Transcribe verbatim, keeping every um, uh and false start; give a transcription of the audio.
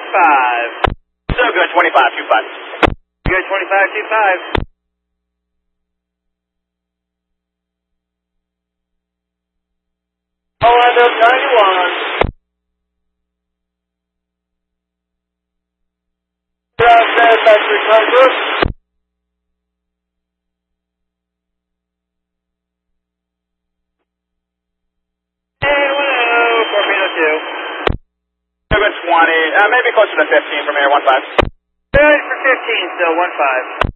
five. So good, twenty-five, two five. Good, twenty-five, two five. Orlando ninety-one. Ground manufacturing contour. And one oh, Corpino two. Good, twenty, uh, maybe closer to fifteen from here, one five. Good for fifteen, still one five.